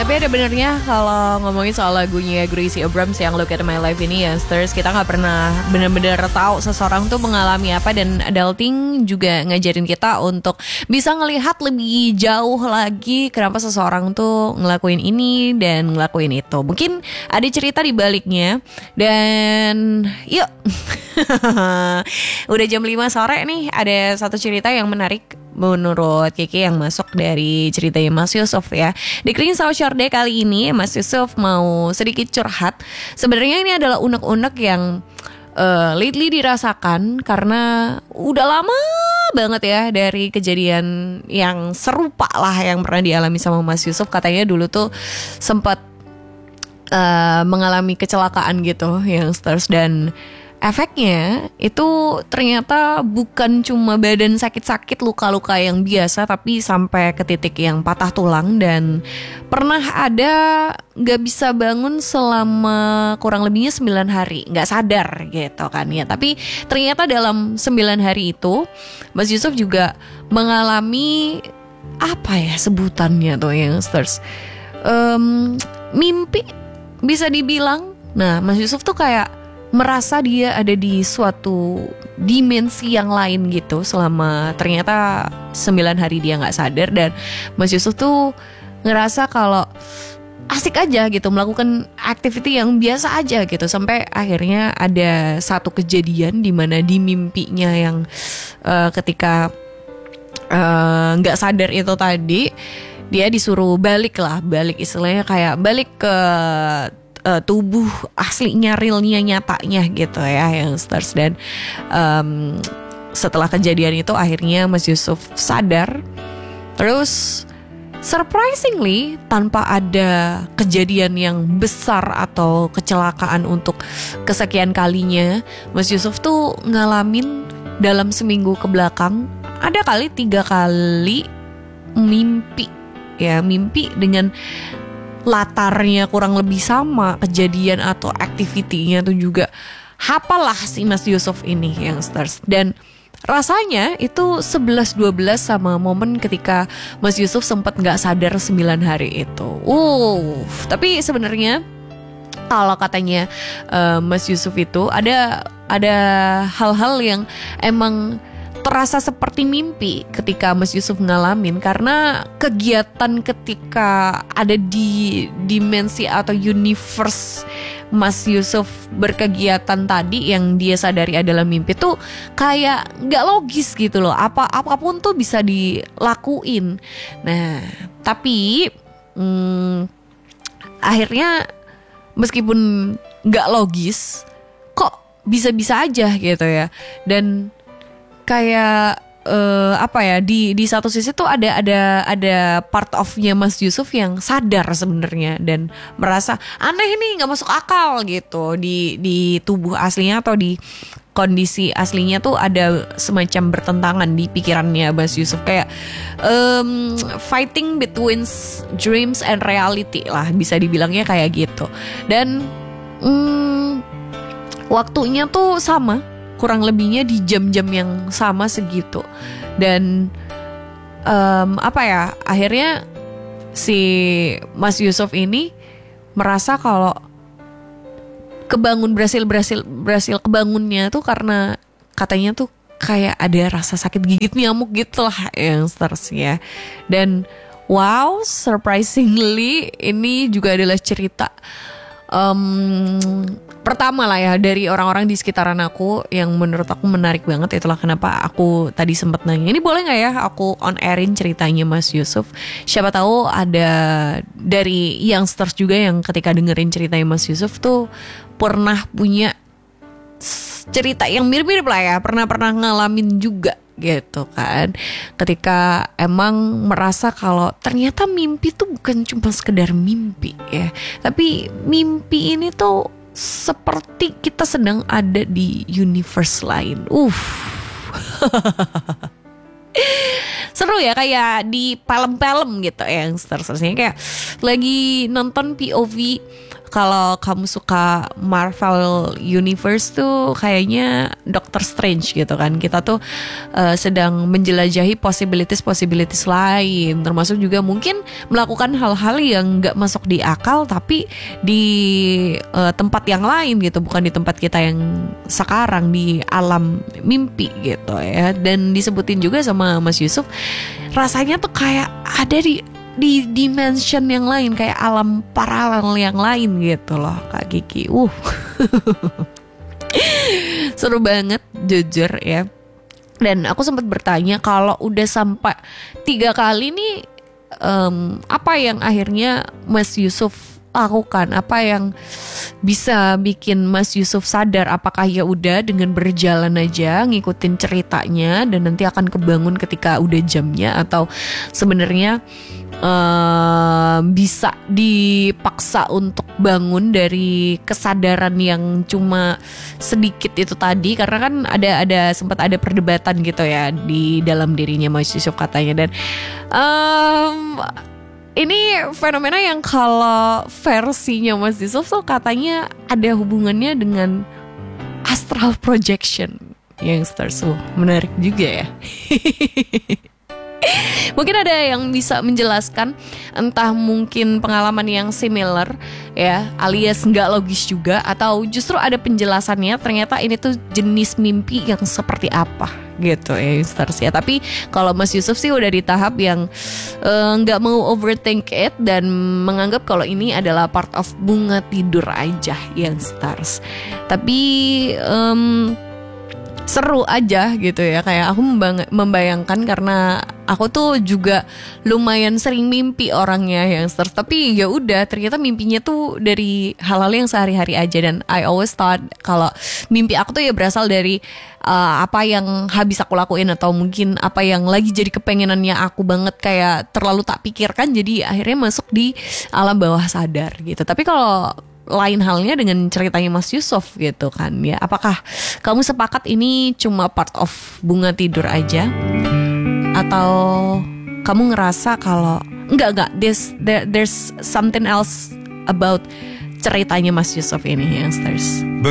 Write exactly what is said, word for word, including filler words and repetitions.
Tapi ada benernya kalau ngomongin soal lagunya Gracie Abrams yang Look at My Life ini ya, Stars, kita gak pernah bener-bener tahu seseorang tuh mengalami apa. Dan adulting juga ngajarin kita untuk bisa ngelihat lebih jauh lagi kenapa seseorang tuh ngelakuin ini dan ngelakuin itu. Mungkin ada cerita di baliknya. Dan yuk udah jam lima sore nih, ada satu cerita yang menarik menurut Kiki yang masuk dari ceritanya Mas Yusuf ya. Di Clean Social Day kali ini Mas Yusuf mau sedikit curhat. Sebenarnya ini adalah unek-unek yang uh, lately dirasakan karena udah lama banget ya dari kejadian yang serupa lah yang pernah dialami sama Mas Yusuf. Katanya dulu tuh sempat uh, mengalami kecelakaan gitu yang Stars, dan efeknya itu ternyata bukan cuma badan sakit-sakit, luka-luka yang biasa, tapi sampai ke titik yang patah tulang. Dan pernah ada gak bisa bangun selama kurang lebihnya sembilan hari, gak sadar gitu kan ya. Tapi ternyata dalam sembilan hari itu Mas Yusuf juga mengalami apa ya sebutannya tuh yang Stars, um, mimpi bisa dibilang. Nah Mas Yusuf tuh kayak merasa dia ada di suatu dimensi yang lain gitu selama ternyata sembilan hari dia gak sadar. Dan Mas Yusuf tuh ngerasa kalau asik aja gitu melakukan activity yang biasa aja gitu, sampai akhirnya ada satu kejadian di mana di mimpinya yang uh, ketika uh, gak sadar itu tadi, dia disuruh balik lah, balik istilahnya kayak balik ke Uh, tubuh aslinya, realnya, nyatanya gitu ya yang Stars. Dan um, setelah kejadian itu akhirnya Mas Yusuf sadar. Terus surprisingly tanpa ada kejadian yang besar atau kecelakaan untuk kesekian kalinya, Mas Yusuf tuh ngalamin dalam seminggu ke belakang ada kali tiga kali mimpi ya, mimpi dengan latarnya kurang lebih sama, kejadian atau aktivitinya tuh juga hafalah si Mas Yusuf ini yang Stars. Dan rasanya itu sebelas dua belas sama momen ketika Mas Yusuf sempat gak sadar sembilan hari itu. Uh, tapi sebenarnya kalau katanya uh, Mas Yusuf itu ada ada hal-hal yang emang terasa seperti mimpi ketika Mas Yusuf ngalamin, karena kegiatan ketika ada di dimensi atau universe Mas Yusuf berkegiatan tadi yang dia sadari adalah mimpi tuh kayak gak logis gitu loh. Apa apapun tuh bisa dilakuin. Nah tapi hmm, akhirnya meskipun gak logis, kok bisa-bisa aja gitu ya. Dan kayak uh, apa ya, di di satu sisi tuh ada ada ada part of-nya Mas Yusuf yang sadar sebenarnya dan merasa aneh nih, nggak masuk akal gitu. Di di tubuh aslinya atau di kondisi aslinya tuh ada semacam bertentangan di pikirannya Mas Yusuf, kayak um, fighting between dreams and reality lah, bisa dibilangnya kayak gitu. Dan um, waktunya tuh sama, kurang lebihnya di jam-jam yang sama segitu. Dan um, apa ya, akhirnya si Mas Yusuf ini merasa kalau kebangun berhasil berhasil berhasil kebangunnya tuh karena katanya tuh kayak ada rasa sakit gigit nyamuk gitu lah yang Stars ya. Dan wow, surprisingly ini juga adalah cerita um, pertama lah ya dari orang-orang di sekitaran aku yang menurut aku menarik banget. Itulah kenapa aku tadi sempat nanya, ini boleh gak ya aku on airin ceritanya Mas Yusuf. Siapa tahu ada dari youngsters juga yang ketika dengerin ceritanya Mas Yusuf tuh pernah punya cerita yang mirip-mirip lah ya, pernah-pernah ngalamin juga gitu kan, ketika emang merasa kalau ternyata mimpi tuh bukan cuma sekedar mimpi ya, tapi mimpi ini tuh seperti kita sedang ada di universe lain. Uff seru ya, kayak di film-film gitu ya, yang seterusnya kayak lagi nonton P O V kalau kamu suka Marvel Universe tuh kayaknya Doctor Strange gitu kan. Kita tuh uh, sedang menjelajahi possibilities-possibilities lain, termasuk juga mungkin melakukan hal-hal yang gak masuk di akal tapi di uh, tempat yang lain gitu, bukan di tempat kita yang sekarang, di alam mimpi gitu ya. Dan disebutin juga sama Mas Yusuf, rasanya tuh kayak ada di di dimension yang lain, kayak alam paralel yang lain gitu loh Kak Kiki. Uh. Seru banget jujur ya. Dan aku sempat bertanya kalau udah sampai tiga kali nih, um, apa yang akhirnya Mas Yusuf lakukan, apa yang bisa bikin Mas Yusuf sadar, apakah ya udah dengan berjalan aja ngikutin ceritanya dan nanti akan kebangun ketika udah jamnya, atau sebenarnya uh, bisa dipaksa untuk bangun dari kesadaran yang cuma sedikit itu tadi, karena kan ada ada sempat ada perdebatan gitu ya di dalam dirinya Mas Yusuf katanya. Dan um, ini fenomena yang kalau versinya Mas Yusuf tuh katanya ada hubungannya dengan astral projection. Youngsters, uh, menarik juga ya. Mungkin ada yang bisa menjelaskan, entah mungkin pengalaman yang similar ya, alias nggak logis juga, atau justru ada penjelasannya ternyata ini tuh jenis mimpi yang seperti apa gitu ya Youngsters ya. Tapi kalau Mas Yusuf sih udah di tahap yang nggak uh, mau overthink it dan menganggap kalau ini adalah part of bunga tidur aja Youngsters. Tapi um, seru aja gitu ya, kayak aku membayangkan karena aku tuh juga lumayan sering mimpi orangnya Youngsters, tapi ya udah ternyata mimpinya tuh dari hal-hal yang sehari-hari aja. Dan I always thought kalau mimpi aku tuh ya berasal dari uh, apa yang habis aku lakuin, atau mungkin apa yang lagi jadi kepengenannya aku banget, kayak terlalu tak pikirkan jadi akhirnya masuk di alam bawah sadar gitu. Tapi kalau lain halnya dengan ceritanya Mas Yusuf gitu kan ya, apakah kamu sepakat ini cuma part of bunga tidur aja, atau kamu ngerasa kalau enggak enggak there's there, there's something else about ceritanya Mas Yusuf ini Youngsters?